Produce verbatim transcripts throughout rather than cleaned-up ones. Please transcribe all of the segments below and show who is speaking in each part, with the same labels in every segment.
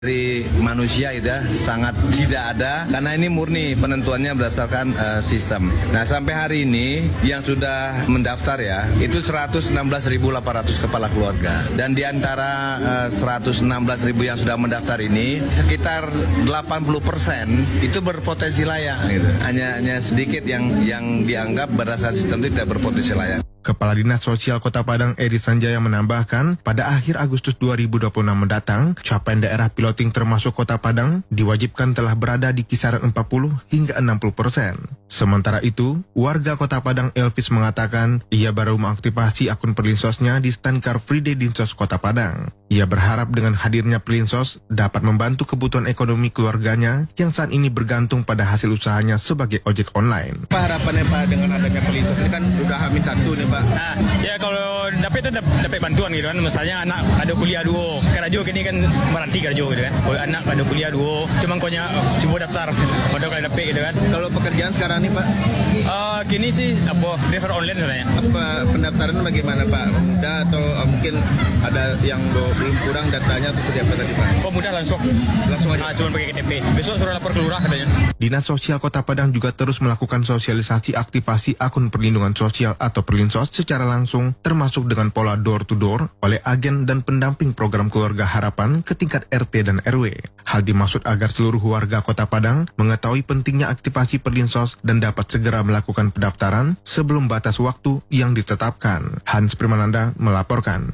Speaker 1: Dari manusia itu ya sangat tidak ada karena ini murni penentuannya berdasarkan uh, sistem. Nah sampai hari ini yang sudah mendaftar ya itu seratus enam belas ribu delapan ratus kepala keluarga dan di antara uh, seratus enam belas ribu yang sudah mendaftar ini sekitar delapan puluh persen itu berpotensi layak gitu. Hanya hanya sedikit yang yang dianggap berdasarkan sistem itu tidak berpotensi layak.
Speaker 2: Kepala Dinas Sosial Kota Padang Edi Sanjaya menambahkan, pada akhir Agustus dua ribu dua puluh enam mendatang, capaian daerah piloting termasuk Kota Padang diwajibkan telah berada di kisaran empat puluh hingga enam puluh persen. Sementara itu, warga Kota Padang Elvis mengatakan ia baru mengaktifasi akun Perlinsosnya di stand Car Free Day Dinsos Kota Padang. Ia berharap dengan hadirnya Perlinsos dapat membantu kebutuhan ekonomi keluarganya yang saat ini bergantung pada hasil usahanya sebagai ojek online.
Speaker 3: Apa harapannya Pak dengan adanya Perlinsos ini kan udah hamil satu nih Pak?
Speaker 4: Nah, ya kalau dapat itu dapat bantuan gitu kan. Misalnya anak ada kuliah dua, kerja kini kan berhenti kerja gitu kan. Kalau anak ada kuliah dua, cuma konya coba daftar, pada kali dapat gitu kan.
Speaker 3: Kalau pekerjaan sekarang nih Pak?
Speaker 4: Uh, kini sih apa driver online sebenarnya.
Speaker 3: Apa pendaftaran bagaimana Pak? Mudah atau uh, mungkin ada yang belum kurang datanya atau seperti apa tadi Pak?
Speaker 4: Oh mudah langsung,
Speaker 3: langsung aja.
Speaker 4: Ah, cuma pakai K T P. Besok suruh lapor ke lurah katanya.
Speaker 2: Dinas Sosial Kota Padang juga terus melakukan sosialisasi aktivasi akun perlindungan sosial atau Perlinsos secara langsung, termasuk dengan pola door to door oleh agen dan pendamping program Keluarga Harapan ke tingkat R T dan R W. Hal dimaksud agar seluruh warga Kota Padang mengetahui pentingnya aktivasi Perlinsos dan dapat segera melakukan pendaftaran sebelum batas waktu yang ditetapkan. Hans Primananda melaporkan.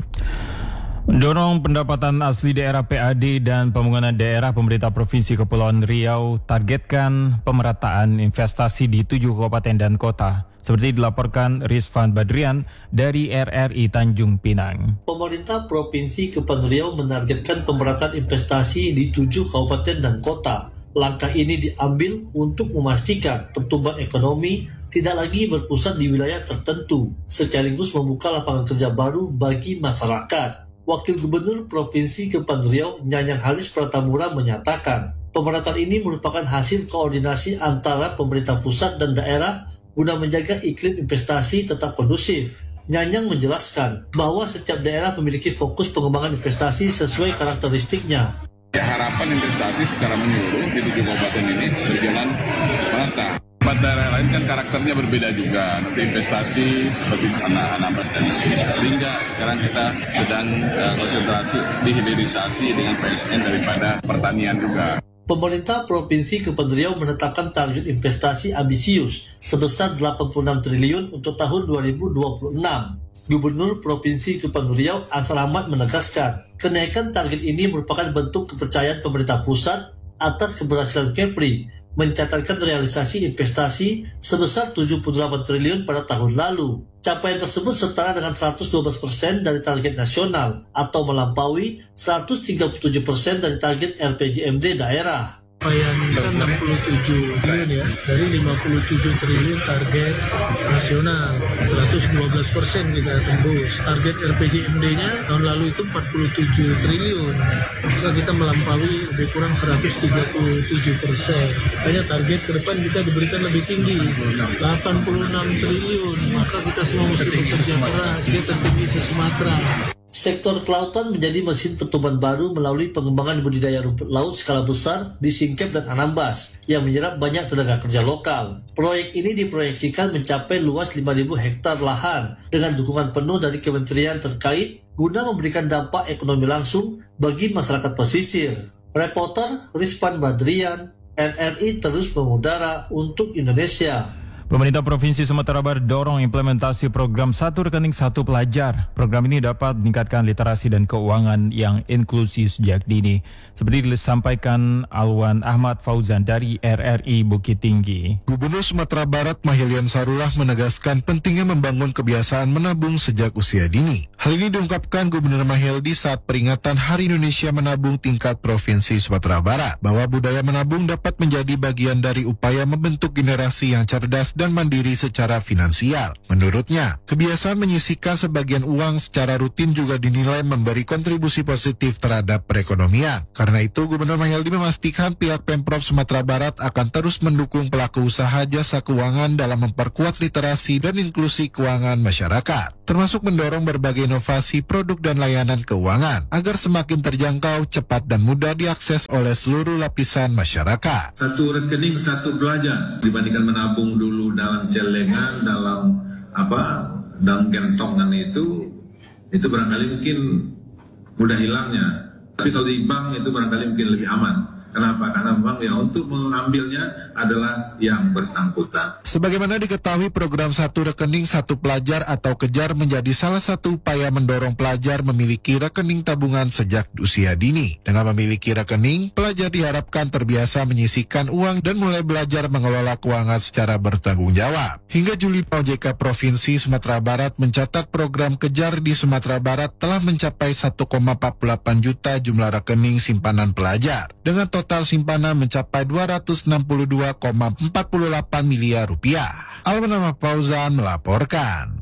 Speaker 5: Dorong pendapatan asli daerah P A D dan pembangunan daerah pemerintah Provinsi Kepulauan Riau targetkan pemerataan investasi di tujuh kabupaten dan kota, seperti dilaporkan Rizvan Badrian dari R R I Tanjung Pinang.
Speaker 6: Pemerintah Provinsi Kepulauan Riau menargetkan pemerataan investasi di tujuh kabupaten dan kota. Langkah ini diambil untuk memastikan pertumbuhan ekonomi tidak lagi berpusat di wilayah tertentu, sekaligus membuka lapangan kerja baru bagi masyarakat. Wakil Gubernur Provinsi Kepulauan Riau, Nyanyang Halis Pratamura menyatakan, pemerataan ini merupakan hasil koordinasi antara pemerintah pusat dan daerah guna menjaga iklim investasi tetap kondusif. Nyanyang menjelaskan bahwa setiap daerah memiliki fokus pengembangan investasi sesuai karakteristiknya.
Speaker 7: Ya, harapan investasi secara menyeluruh di tujuh kabupaten ini berjalan merata. Empat daerah lain kan karakternya berbeda juga. Nanti investasi seperti anak-anak dan hingga sekarang kita sedang uh, konsentrasi di hilirisasi dengan P S N daripada pertanian juga.
Speaker 6: Pemerintah Provinsi Kepulauan Riau menetapkan target investasi ambisius sebesar delapan puluh enam triliun untuk tahun dua ribu dua puluh enam. Gubernur Provinsi Kepulauan Riau Ansar Ahmad menegaskan, kenaikan target ini merupakan bentuk kepercayaan pemerintah pusat atas keberhasilan Kepri mencatatkan realisasi investasi sebesar tujuh puluh delapan triliun pada tahun lalu. Capaian tersebut setara dengan seratus dua belas persen dari target nasional atau melampaui seratus tiga puluh tujuh persen dari target R P J M D daerah.
Speaker 8: Capaian kita enam puluh tujuh triliun ya, dari lima puluh tujuh triliun target nasional, seratus dua belas persen kita tembus. Target R P J M D-nya tahun lalu itu empat puluh tujuh triliun, maka kita melampaui lebih kurang seratus tiga puluh tujuh persen. Makanya target ke depan kita diberikan lebih tinggi, delapan puluh enam triliun, maka kita semua mesti bekerja keras, kita tertinggi se-Sumatera.
Speaker 6: Sektor kelautan menjadi mesin pertumbuhan baru melalui pengembangan budidaya rumput laut skala besar di Singkep dan Anambas yang menyerap banyak tenaga kerja lokal. Proyek ini diproyeksikan mencapai luas lima ribu hektar lahan dengan dukungan penuh dari kementerian terkait guna memberikan dampak ekonomi langsung bagi masyarakat pesisir. Reporter Rizvan Badrian, R R I terus mengudara untuk Indonesia.
Speaker 5: Pemerintah Provinsi Sumatera Barat dorong implementasi program Satu Rekening Satu Pelajar. Program ini dapat meningkatkan literasi dan keuangan yang inklusif sejak dini. Seperti disampaikan Alwan Ahmad Fauzan dari R R I Bukit Tinggi.
Speaker 9: Gubernur Sumatera Barat Mahilian Sarurah menegaskan pentingnya membangun kebiasaan menabung sejak usia dini. Hal ini diungkapkan Gubernur Mahildi saat peringatan Hari Indonesia Menabung tingkat Provinsi Sumatera Barat, bahwa budaya menabung dapat menjadi bagian dari upaya membentuk generasi yang cerdas dan mandiri secara finansial. Menurutnya, kebiasaan menyisihkan sebagian uang secara rutin juga dinilai memberi kontribusi positif terhadap perekonomian. Karena itu, Gubernur Mahyeldi memastikan pihak Pemprov Sumatera Barat akan terus mendukung pelaku usaha jasa keuangan dalam memperkuat literasi dan inklusi keuangan masyarakat, termasuk mendorong berbagai inovasi produk dan layanan keuangan agar semakin terjangkau, cepat, dan mudah diakses oleh seluruh lapisan masyarakat.
Speaker 10: Satu rekening, satu pelajar dibandingkan menabung dulu dalam celengan, dalam apa, dalam gentongan itu, itu barangkali mungkin mudah hilangnya. Tapi kalau di bank itu barangkali mungkin lebih aman. Kenapa? Karena memang ya untuk mengambilnya adalah yang bersangkutan.
Speaker 9: Sebagaimana diketahui, program Satu Rekening Satu Pelajar atau Kejar menjadi salah satu upaya mendorong pelajar memiliki rekening tabungan sejak usia dini. Dengan memiliki rekening, pelajar diharapkan terbiasa menyisihkan uang dan mulai belajar mengelola keuangan secara bertanggung jawab. Hingga Juli, O J K Provinsi Sumatera Barat mencatat program Kejar di Sumatera Barat telah mencapai satu koma empat puluh delapan juta jumlah rekening simpanan pelajar, dengan total simpanan mencapai dua ratus enam puluh dua koma empat puluh delapan miliar rupiah. Almanama Fauzan melaporkan.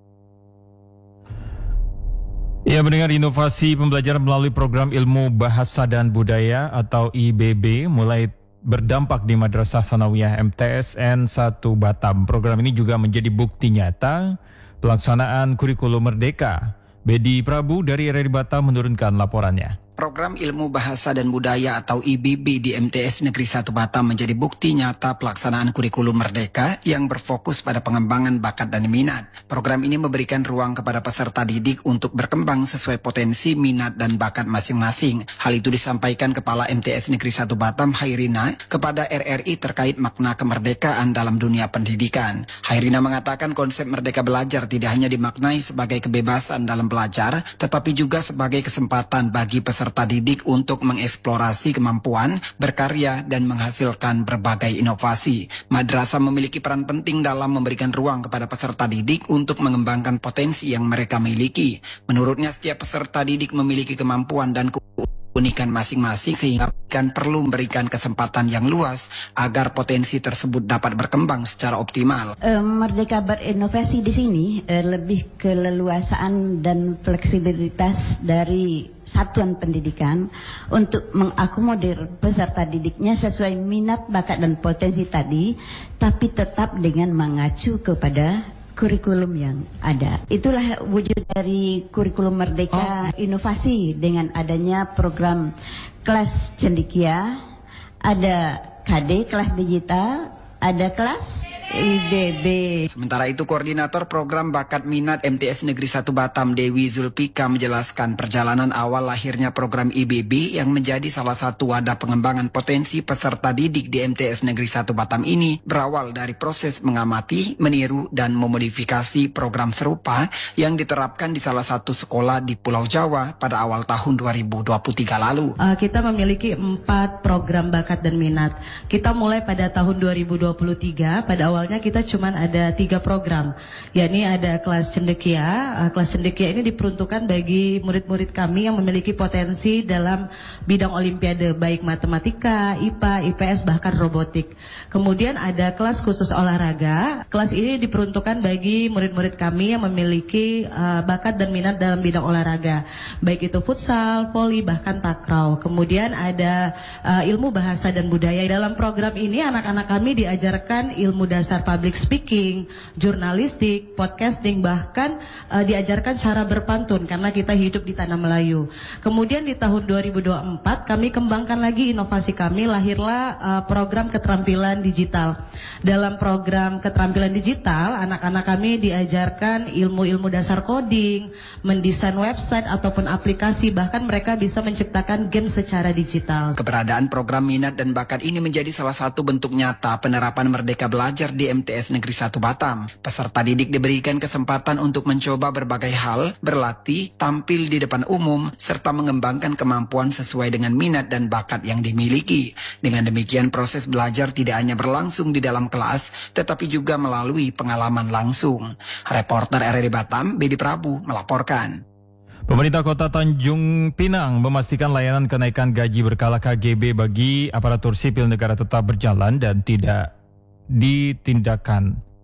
Speaker 5: Ya, mendengar inovasi pembelajaran melalui program Ilmu Bahasa dan Budaya atau I B B mulai berdampak di Madrasah Sanawiyah M T S N satu Batam. Program ini juga menjadi bukti nyata pelaksanaan kurikulum Merdeka. Bedi Prabu dari R R I Batam menurunkan laporannya.
Speaker 11: Program Ilmu Bahasa dan Budaya atau I B B di M T S Negeri satu Batam menjadi bukti nyata pelaksanaan kurikulum Merdeka yang berfokus pada pengembangan bakat dan minat. Program ini memberikan ruang kepada peserta didik untuk berkembang sesuai potensi, minat, dan bakat masing-masing. Hal itu disampaikan Kepala M T S Negeri satu Batam, Hairina, kepada R R I terkait makna kemerdekaan dalam dunia pendidikan. Hairina mengatakan konsep merdeka belajar tidak hanya dimaknai sebagai kebebasan dalam belajar, tetapi juga sebagai kesempatan bagi peserta peserta didik untuk mengeksplorasi kemampuan, berkarya, dan menghasilkan berbagai inovasi. Madrasah memiliki peran penting dalam memberikan ruang kepada peserta didik untuk mengembangkan potensi yang mereka miliki. Menurutnya, setiap peserta didik memiliki kemampuan dan keunikan masing-masing sehingga kan perlu memberikan kesempatan yang luas agar potensi tersebut dapat berkembang secara optimal.
Speaker 12: E, Merdeka berinovasi di sini e, lebih keleluasaan dan fleksibilitas dari satuan pendidikan untuk mengakomodir peserta didiknya sesuai minat, bakat, dan potensi tadi, tapi tetap dengan mengacu kepada kurikulum yang ada. Itulah wujud dari kurikulum Merdeka oh. Inovasi dengan adanya program kelas cendekia, ada K D kelas digital, ada kelas I B B.
Speaker 11: Sementara itu, Koordinator Program Bakat Minat M T S Negeri satu Batam, Dewi Zulpika, menjelaskan perjalanan awal lahirnya program I B B yang menjadi salah satu wadah pengembangan potensi peserta didik di M T S Negeri satu Batam ini berawal dari proses mengamati, meniru, dan memodifikasi program serupa yang diterapkan di salah satu sekolah di Pulau Jawa pada awal tahun dua ribu dua puluh tiga lalu.
Speaker 13: Uh, kita memiliki empat program bakat dan minat. Kita mulai pada tahun dua ribu dua puluh tiga, pada awal Awalnya kita cuma ada tiga program, yakni ada kelas cendekia. Uh, kelas cendekia ini diperuntukkan bagi murid-murid kami yang memiliki potensi dalam bidang olimpiade, baik matematika, I P A, I P S, bahkan robotik. Kemudian ada kelas khusus olahraga. Kelas ini diperuntukkan bagi murid-murid kami yang memiliki uh, bakat dan minat dalam bidang olahraga, baik itu futsal, voli, bahkan takraw. Kemudian ada uh, ilmu bahasa dan budaya. Dalam program ini anak-anak kami diajarkan ilmu dasar public speaking, jurnalistik, podcasting, bahkan uh, diajarkan cara berpantun karena kita hidup di tanah Melayu. Kemudian di tahun dua ribu dua puluh empat kami kembangkan lagi inovasi kami, lahirlah uh, program keterampilan digital. Dalam program keterampilan digital, anak-anak kami diajarkan ilmu-ilmu dasar coding, mendesain website ataupun aplikasi, bahkan mereka bisa menciptakan game secara digital.
Speaker 11: Keberadaan program minat dan bakat ini menjadi salah satu bentuk nyata penerapan Merdeka Belajar di M T S Negeri satu Batam. Peserta didik diberikan kesempatan untuk mencoba berbagai hal, berlatih, tampil di depan umum, serta mengembangkan kemampuan sesuai dengan minat dan bakat yang dimiliki. Dengan demikian, proses belajar tidak hanya berlangsung di dalam kelas, tetapi juga melalui pengalaman langsung. Reporter R R I Batam, Bedi Prabu, melaporkan.
Speaker 5: Pemerintah Kota Tanjung Pinang memastikan layanan kenaikan gaji berkala K G B bagi aparatur sipil negara tetap berjalan dan tidak ditindakkan.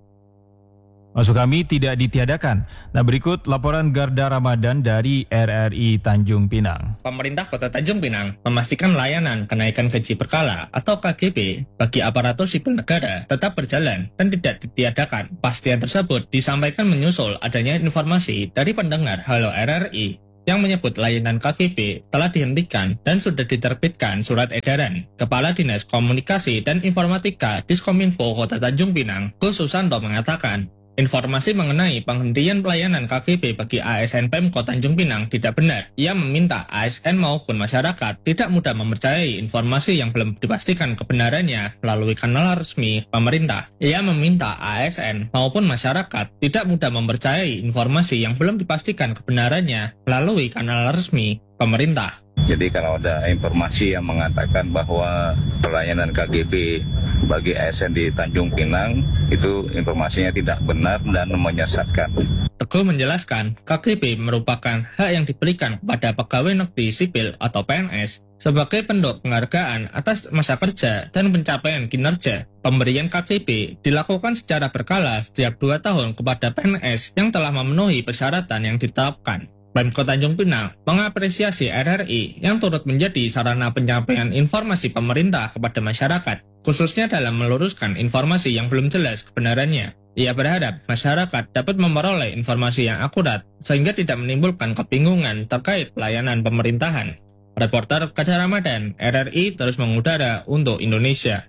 Speaker 5: Maksud kami tidak ditiadakan. Nah, berikut laporan Garda Ramadan dari R R I Tanjung Pinang.
Speaker 14: Pemerintah Kota Tanjung Pinang memastikan layanan kenaikan gaji berkala atau K G B bagi aparatur sipil negara tetap berjalan dan tidak ditiadakan. Pastian tersebut disampaikan menyusul adanya informasi dari pendengar Halo R R I yang menyebut layanan K G B telah dihentikan dan sudah diterbitkan surat edaran. Kepala Dinas Komunikasi dan Informatika Diskominfo Kota Tanjung Pinang, Gus Susanto mengatakan, informasi mengenai penghentian pelayanan K G B bagi A S N Pemkot Tanjung Pinang tidak benar. Ia meminta A S N maupun masyarakat tidak mudah mempercayai informasi yang belum dipastikan kebenarannya melalui kanal resmi pemerintah. Ia meminta A S N maupun masyarakat tidak mudah mempercayai informasi yang belum dipastikan kebenarannya melalui kanal resmi pemerintah.
Speaker 15: Jadi kalau ada informasi yang mengatakan bahwa pelayanan K G B bagi A S N di Tanjung Pinang itu informasinya tidak benar dan menyesatkan.
Speaker 14: Teguh menjelaskan, K G B merupakan hak yang diberikan kepada pegawai negeri sipil atau P N S sebagai bentuk penghargaan atas masa kerja dan pencapaian kinerja. Pemberian K G B dilakukan secara berkala setiap dua tahun kepada P N S yang telah memenuhi persyaratan yang ditetapkan. Pemkot Tanjung Pinang mengapresiasi R R I yang turut menjadi sarana penyampaian informasi pemerintah kepada masyarakat, khususnya dalam meluruskan informasi yang belum jelas kebenarannya. Ia berharap masyarakat dapat memperoleh informasi yang akurat sehingga tidak menimbulkan kebingungan terkait pelayanan pemerintahan. Reporter Garda Ramadan, R R I terus mengudara untuk Indonesia.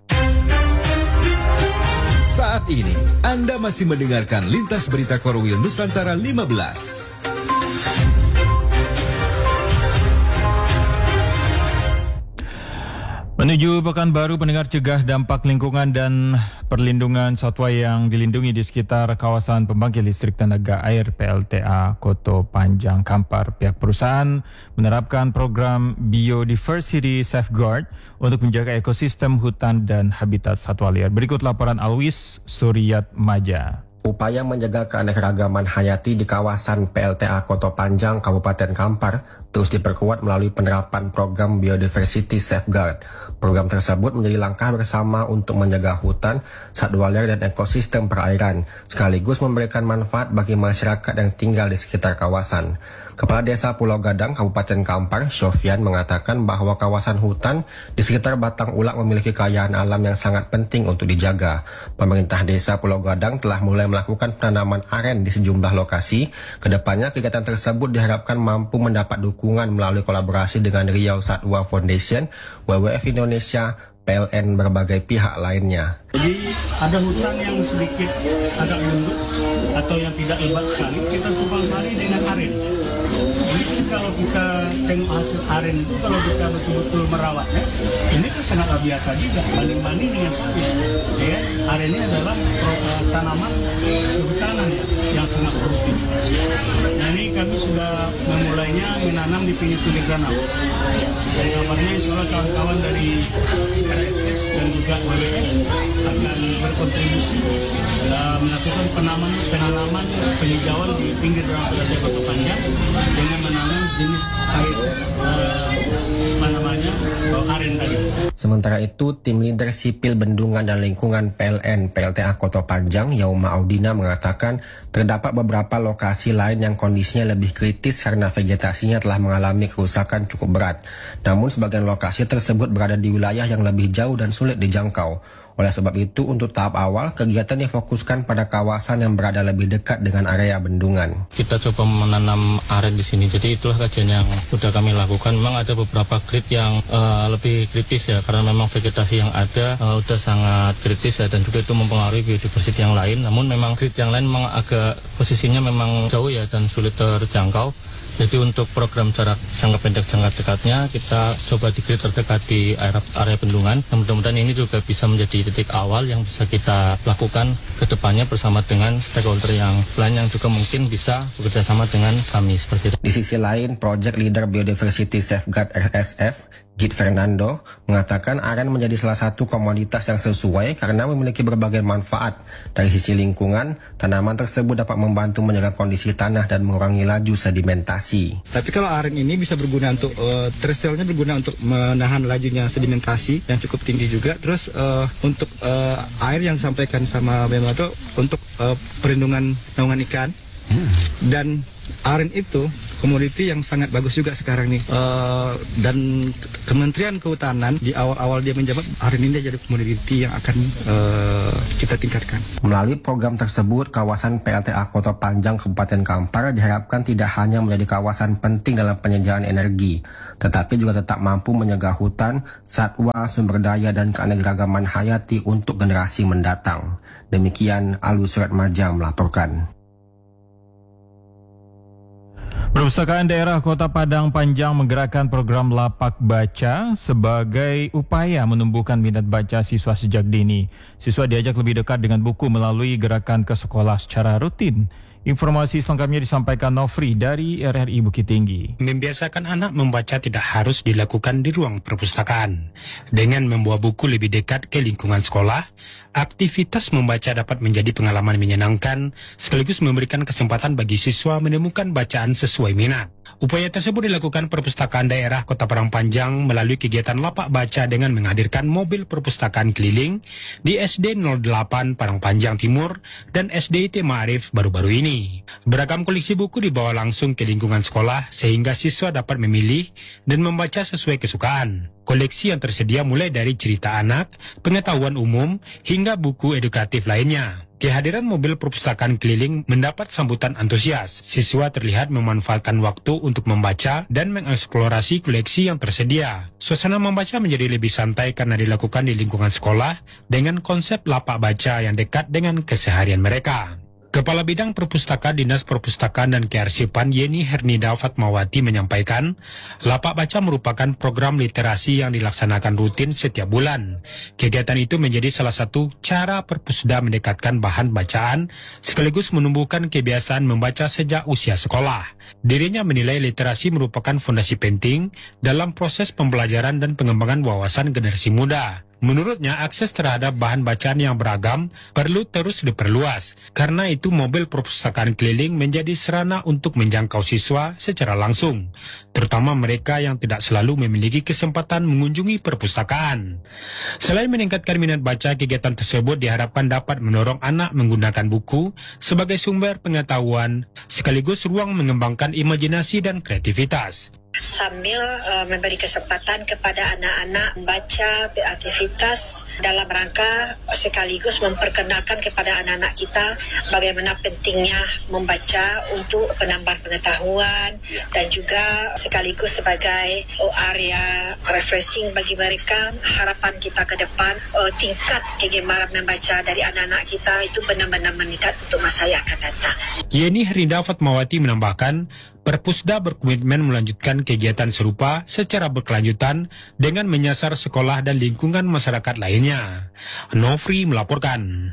Speaker 16: Saat ini, Anda masih mendengarkan Lintas Berita Korwil Nusantara lima belas.
Speaker 5: Menuju Pekanbaru, pendengar, cegah dampak lingkungan dan perlindungan satwa yang dilindungi di sekitar kawasan pembangkit listrik tenaga air P L T A Koto Panjang Kampar. Pihak perusahaan menerapkan program Biodiversity Safeguard untuk menjaga ekosistem hutan dan habitat satwa liar. Berikut laporan Alwis Suryat Maja.
Speaker 17: Upaya menjaga keanekaragaman hayati di kawasan P L T A Koto Panjang, Kabupaten Kampar terus diperkuat melalui penerapan program Biodiversity Safeguard. Program tersebut menjadi langkah bersama untuk menjaga hutan, satwa liar dan ekosistem perairan, sekaligus memberikan manfaat bagi masyarakat yang tinggal di sekitar kawasan. Kepala Desa Pulau Gadang, Kabupaten Kampar, Sofyan, mengatakan bahwa kawasan hutan di sekitar Batang Ulak memiliki kekayaan alam yang sangat penting untuk dijaga. Pemerintah Desa Pulau Gadang telah mulai melakukan penanaman aren di sejumlah lokasi. Kedepannya kegiatan tersebut diharapkan mampu mendapat dukungan melalui kolaborasi dengan Riau Satwa Foundation, W W F Indonesia, P L N, berbagai pihak lainnya.
Speaker 18: Jadi ada hutan yang sedikit agak gundul atau yang tidak lebat sekali, kita tupang sari dengan aren. Jadi kalau kita tengok hasil aren itu, kalau kita betul-betul merawatnya, ini kan sangat biasa juga, banding-banding dengan sawit. Ya, aren ini adalah uh, tanaman kehutanan ya, yang sangat produktivitas. Nah ini kami sudah memulainya menanam di pinggir-pinggir danau. Dan kabarnya insya Allah kawan-kawan dari R F S dan juga W W F akan berkontribusi dalam melakukan penanaman penanaman penghijauan di pinggir danau Kota Panjang dengan menanam jenis aedes uh, namanya atau aren tadi.
Speaker 17: Sementara itu, tim leader sipil bendungan dan lingkungan P L N P L T A Koto Panjang, Yauma Audina, mengatakan terdapat beberapa lokasi lain yang kondisinya lebih kritis karena vegetasinya telah mengalami kerusakan cukup berat. Namun sebagian lokasi tersebut berada di wilayah yang lebih jauh dan sulit dijangkau. Oleh sebab itu, untuk tahap awal, kegiatan difokuskan pada kawasan yang berada lebih dekat dengan area bendungan.
Speaker 19: Kita coba menanam aren di sini, jadi itulah kajian yang sudah kami lakukan. Memang ada beberapa grid yang uh, lebih kritis ya, karena memang vegetasi yang ada uh, sudah sangat kritis ya, dan juga itu mempengaruhi biodiversitas yang lain. Namun memang grid yang lain memang agak posisinya memang jauh ya dan sulit terjangkau. Jadi untuk program jarak jangka pendek jangka dekatnya kita coba di grid terdekat di area, area bendungan. Mudah-mudahan ini juga bisa menjadi titik awal yang bisa kita lakukan ke depannya bersama dengan stakeholder yang lain yang juga mungkin bisa bekerja sama dengan kami seperti itu.
Speaker 17: Di sisi lain, Project Leader Biodiversity Safeguard R S F, Git Fernando mengatakan aren menjadi salah satu komoditas yang sesuai karena memiliki berbagai manfaat. Dari sisi lingkungan, tanaman tersebut dapat membantu menjaga kondisi tanah dan mengurangi laju sedimentasi.
Speaker 20: Tapi kalau aren ini bisa berguna untuk, uh, terestrialnya berguna untuk menahan lajunya sedimentasi yang cukup tinggi juga. Terus uh, untuk uh, air yang disampaikan sama Bema itu untuk uh, perlindungan naungan ikan. Hmm. Dan aren itu komoditi yang sangat bagus juga sekarang nih. Uh, dan Kementerian Kehutanan di awal-awal dia menjabat, aren ini jadi komoditi yang akan uh, kita tingkatkan.
Speaker 17: Melalui program tersebut, kawasan P L T A Kota Panjang Kabupaten Kampar diharapkan tidak hanya menjadi kawasan penting dalam penyediaan energi, tetapi juga tetap mampu menyegah hutan, satwa, sumber daya, dan keanekaragaman hayati untuk generasi mendatang. Demikian Alu Suratmaja melaporkan.
Speaker 5: Perpustakaan Daerah Kota Padang Panjang menggerakkan program Lapak Baca sebagai upaya menumbuhkan minat baca siswa sejak dini. Siswa diajak lebih dekat dengan buku melalui gerakan ke sekolah secara rutin. Informasi selengkapnya disampaikan Nofri dari R R I Bukit Tinggi.
Speaker 21: Membiasakan anak membaca tidak harus dilakukan di ruang perpustakaan. Dengan membawa buku lebih dekat ke lingkungan sekolah, aktivitas membaca dapat menjadi pengalaman menyenangkan sekaligus memberikan kesempatan bagi siswa menemukan bacaan sesuai minat. Upaya tersebut dilakukan Perpustakaan Daerah Kota Padang Panjang melalui kegiatan Lapak Baca dengan menghadirkan mobil perpustakaan keliling di S D nol delapan Padang Panjang Timur dan S D I T Ma'arif baru-baru ini. Beragam koleksi buku dibawa langsung ke lingkungan sekolah sehingga siswa dapat memilih dan membaca sesuai kesukaan. Koleksi yang tersedia mulai dari cerita anak, pengetahuan umum, hingga buku edukatif lainnya. Kehadiran mobil perpustakaan keliling mendapat sambutan antusias. Siswa terlihat memanfaatkan waktu untuk membaca dan mengeksplorasi koleksi yang tersedia. Suasana membaca menjadi lebih santai karena dilakukan di lingkungan sekolah dengan konsep lapak baca yang dekat dengan keseharian mereka. Kepala Bidang Perpustakaan Dinas Perpustakaan dan Kearsipan Yeni Hernida Fatmawati menyampaikan, Lapak Baca merupakan program literasi yang dilaksanakan rutin setiap bulan. Kegiatan itu menjadi salah satu cara Perpusda mendekatkan bahan bacaan sekaligus menumbuhkan kebiasaan membaca sejak usia sekolah. Dirinya menilai literasi merupakan fondasi penting dalam proses pembelajaran dan pengembangan wawasan generasi muda. Menurutnya, akses terhadap bahan bacaan yang beragam perlu terus diperluas. Karena itu, mobil perpustakaan keliling menjadi sarana untuk menjangkau siswa secara langsung, terutama mereka yang tidak selalu memiliki kesempatan mengunjungi perpustakaan. Selain meningkatkan minat baca, kegiatan tersebut diharapkan dapat mendorong anak menggunakan buku sebagai sumber pengetahuan, sekaligus ruang mengembangkan imajinasi dan kreativitas.
Speaker 22: Sambil uh, memberi kesempatan kepada anak-anak membaca, beraktivitas dalam rangka sekaligus memperkenalkan kepada anak-anak kita bagaimana pentingnya membaca untuk penambahan pengetahuan dan juga sekaligus sebagai oh, area refreshing bagi mereka. Harapan kita ke depan uh, tingkat kegemaran membaca dari anak-anak kita itu benar-benar meningkat untuk masa yang akan datang.
Speaker 21: Yeni Hernida Fatmawati menambahkan, Perpusda berkomitmen melanjutkan kegiatan serupa secara berkelanjutan dengan menyasar sekolah dan lingkungan masyarakat lainnya. Nofri melaporkan.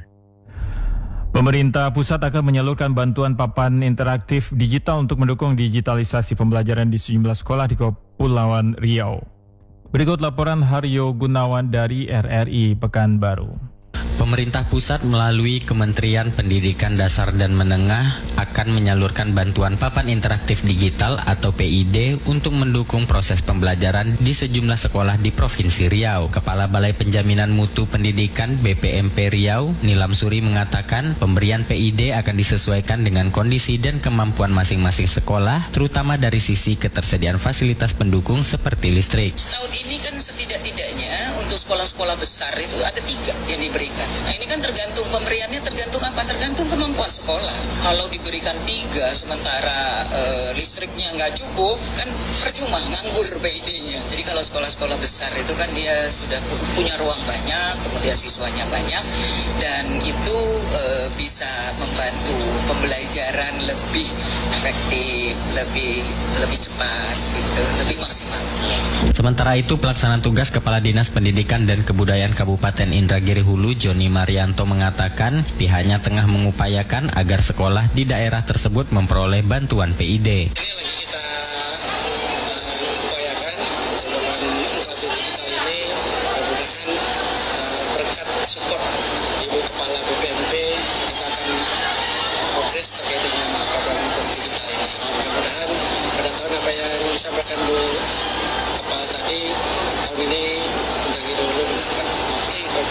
Speaker 5: Pemerintah pusat akan menyalurkan bantuan papan interaktif digital untuk mendukung digitalisasi pembelajaran di sejumlah sekolah di Kepulauan Riau. Berikut laporan Haryo Gunawan dari R R I Pekanbaru.
Speaker 23: Pemerintah pusat melalui Kementerian Pendidikan Dasar dan Menengah akan menyalurkan bantuan papan interaktif digital atau P I D untuk mendukung proses pembelajaran di sejumlah sekolah di Provinsi Riau. Kepala Balai Penjaminan Mutu Pendidikan B P M P Riau, Nilam Suri mengatakan pemberian P I D akan disesuaikan dengan kondisi dan kemampuan masing-masing sekolah, terutama dari sisi ketersediaan fasilitas pendukung seperti listrik.
Speaker 24: Tahun ini kan setidak-tidaknya untuk sekolah-sekolah besar itu ada tiga yang diberikan. Nah ini kan tergantung pemberiannya, tergantung apa? Tergantung kemampuan sekolah. Kalau diberikan tiga sementara e, listriknya nggak cukup, kan percuma nganggur P I D-nya. Jadi kalau sekolah-sekolah besar itu kan dia sudah punya ruang banyak, kemudian siswanya banyak, dan itu e, bisa membantu pembelajaran lebih efektif, lebih lebih cepat, gitu, lebih maksimal.
Speaker 23: Sementara itu, pelaksana tugas Kepala Dinas Pendidikan dan Kebudayaan Kabupaten Indragiri Hulu, Joni Marianto mengatakan pihaknya tengah mengupayakan agar sekolah di daerah tersebut memperoleh bantuan P I D.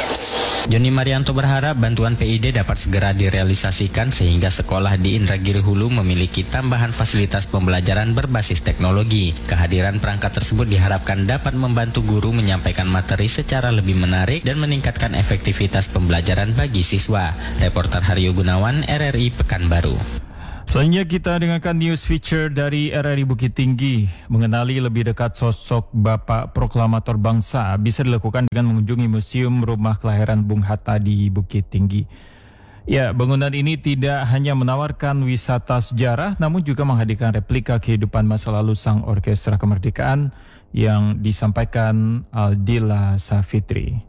Speaker 23: Joni Marianto berharap bantuan P I D dapat segera direalisasikan sehingga sekolah di Indragiri Hulu memiliki tambahan fasilitas pembelajaran berbasis teknologi. Kehadiran perangkat tersebut diharapkan dapat membantu guru menyampaikan materi secara lebih menarik dan meningkatkan efektivitas pembelajaran bagi siswa. Reporter Haryo Gunawan, R R I Pekanbaru.
Speaker 5: Selanjutnya kita dengarkan news feature dari R R I Bukit Tinggi. Mengenali lebih dekat sosok Bapak Proklamator Bangsa bisa dilakukan dengan mengunjungi Museum Rumah Kelahiran Bung Hatta di Bukit Tinggi. Ya, bangunan ini tidak hanya menawarkan wisata sejarah, namun juga menghadirkan replika kehidupan masa lalu Sang Orkestra Kemerdekaan yang disampaikan Aldila Safitri.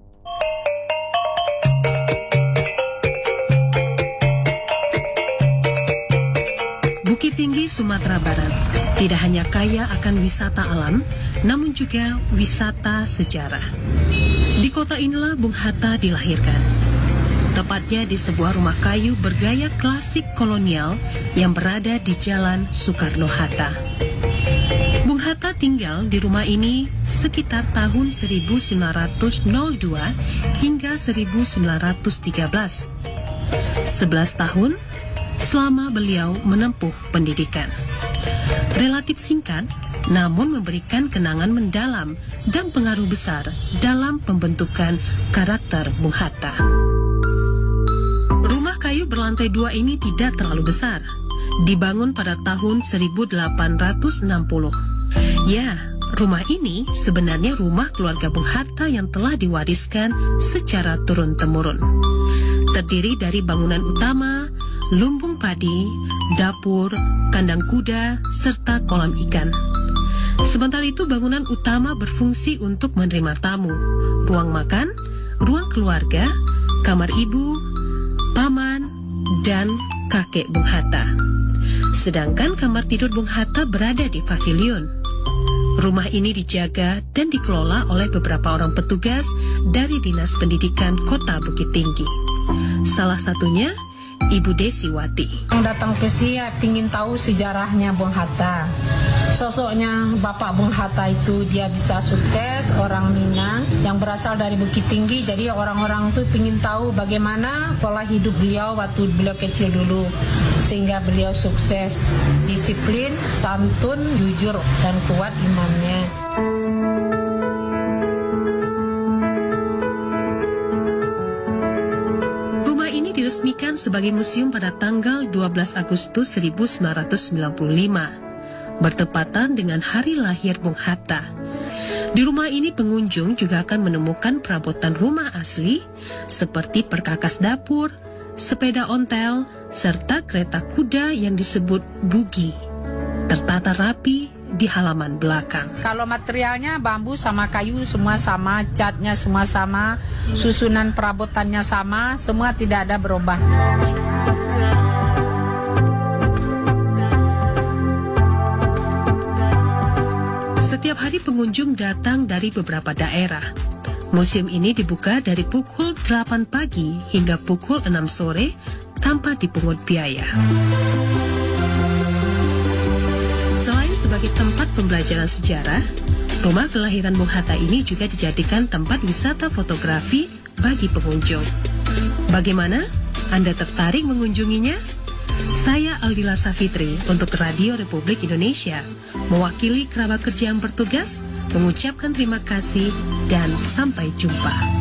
Speaker 1: Bukit Tinggi, Sumatera Barat tidak hanya kaya akan wisata alam, namun juga wisata sejarah. Di kota inilah Bung Hatta dilahirkan. Tepatnya di sebuah rumah kayu bergaya klasik kolonial yang berada di Jalan Soekarno-Hatta. Bung Hatta tinggal di rumah ini sekitar tahun seribu sembilan ratus dua hingga seribu sembilan ratus tiga belas. sebelas tahun selama beliau menempuh pendidikan. Relatif singkat, namun memberikan kenangan mendalam dan pengaruh besar dalam pembentukan karakter Bung Hatta. Rumah kayu berlantai dua ini tidak terlalu besar, dibangun pada tahun seribu delapan ratus enam puluh. Ya, rumah ini sebenarnya rumah keluarga Bung Hatta yang telah diwariskan secara turun-temurun. Terdiri dari bangunan utama, lumbung padi, dapur, kandang kuda, serta kolam ikan. Sementara itu bangunan utama berfungsi untuk menerima tamu, ruang makan, ruang keluarga, kamar ibu, paman, dan kakek Bung Hatta. Sedangkan kamar tidur Bung Hatta berada di pavilion. Rumah ini dijaga dan dikelola oleh beberapa orang petugas dari Dinas Pendidikan Kota Bukit Tinggi. Salah satunya Ibu Desiwati.
Speaker 2: Yang datang ke sini ingin tahu sejarahnya Bung Hatta. Sosoknya Bapak Bung Hatta itu dia bisa sukses, orang Minang yang berasal dari Bukit Tinggi. Jadi orang-orang tuh ingin tahu bagaimana pola hidup beliau waktu beliau kecil dulu. Sehingga beliau sukses, disiplin, santun, jujur, dan kuat imannya.
Speaker 1: Diresmikan sebagai museum pada tanggal dua belas Agustus seribu sembilan ratus sembilan puluh lima, bertepatan dengan hari lahir Bung Hatta. Di rumah ini pengunjung juga akan menemukan perabotan rumah asli seperti perkakas dapur, sepeda ontel, serta kereta kuda yang disebut bugi, tertata rapi di halaman belakang.
Speaker 2: Kalau materialnya bambu sama kayu semua sama, catnya semua sama, susunan perabotannya sama, semua tidak ada berubah.
Speaker 1: Setiap hari pengunjung datang dari beberapa daerah. Museum ini dibuka dari pukul delapan pagi hingga pukul enam sore tanpa dipungut biaya. Sebagai tempat pembelajaran sejarah, rumah kelahiran Bung Hatta ini juga dijadikan tempat wisata fotografi bagi pengunjung. Bagaimana? Anda tertarik mengunjunginya? Saya Aldila Safitri untuk Radio Republik Indonesia, mewakili kerabat kerja yang bertugas, mengucapkan terima kasih dan sampai jumpa.